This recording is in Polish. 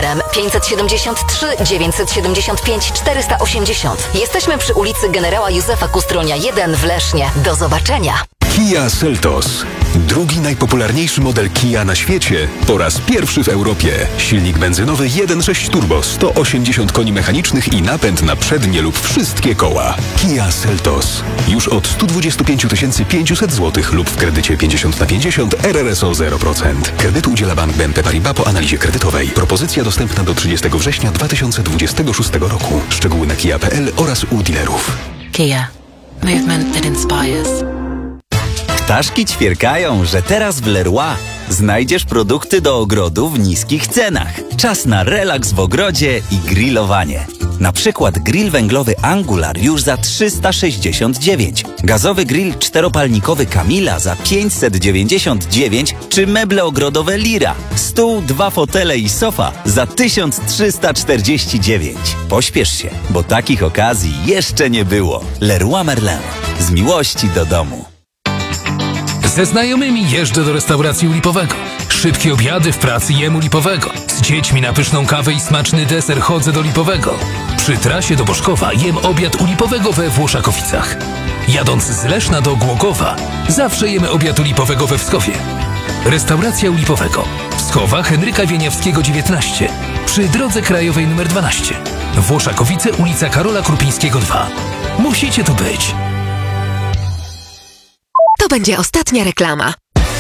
numerem 573 975 480. Jesteśmy przy ulicy Generała Józefa Kustronia 1 w Lesznie. Do zobaczenia. Kia Seltos. Drugi najpopularniejszy model Kia na świecie po raz pierwszy w Europie. Silnik benzynowy 1.6 turbo, 180 koni mechanicznych i napęd na przednie lub wszystkie koła. Kia Seltos. Już od 125 500 zł lub w kredycie 50/50 RRSO 0%. Kredytu udziela Bank BNP Paribas po analizie kredytowej. Propozycja dostępna do 30 września 2026 roku. Szczegóły na kia.pl oraz u dealerów. Kia. Movement that inspires. Ptaszki ćwierkają, że teraz w Leroy znajdziesz produkty do ogrodu w niskich cenach. Czas na relaks w ogrodzie i grillowanie. Na przykład grill węglowy Angular już za 369, gazowy grill czteropalnikowy Camila za 599 czy meble ogrodowe Lira, stół, 2 fotele i sofa za 1349. Pośpiesz się, bo takich okazji jeszcze nie było. Leroy Merlin. Z miłości do domu. Ze znajomymi jeżdżę do restauracji u Lipowego. Szybkie obiady w pracy jem u Lipowego. Z dziećmi na pyszną kawę i smaczny deser chodzę do Lipowego. Przy trasie do Boszkowa jem obiad u Lipowego we Włoszakowicach. Jadąc z Leszna do Głogowa, zawsze jemy obiad u Lipowego we Wschowie. Restauracja u Lipowego. Wschowa Henryka Wieniawskiego 19. Przy drodze krajowej nr 12. Włoszakowice, ulica Karola Krupińskiego 2. Musicie tu być. To będzie ostatnia reklama.